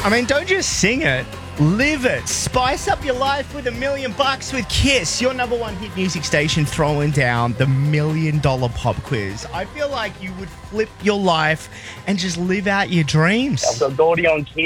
I mean, don't just sing it. Live it. Spice up your life with $1 million with Kiss, your number one hit music station, throwing down the $1 million pop quiz. I feel like you would flip your life and just live out your dreams. I've got Goldie on key.